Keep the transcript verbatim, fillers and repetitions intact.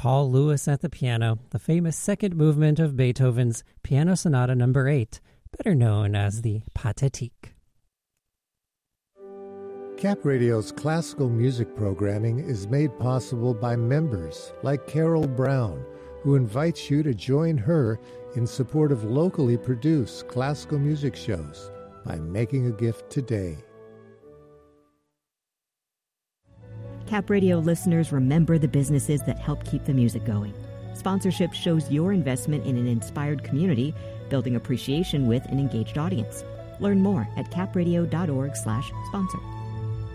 Paul Lewis at the piano, the famous second movement of Beethoven's Piano Sonata number eight, better known as the Pathétique. Cap Radio's classical music programming is made possible by members like Carol Brown, who invites you to join her in support of locally produced classical music shows by making a gift today. Cap Radio listeners, remember the businesses that help keep the music going. Sponsorship shows your investment in an inspired community, building appreciation with an engaged audience. Learn more at capradio.org slash sponsor.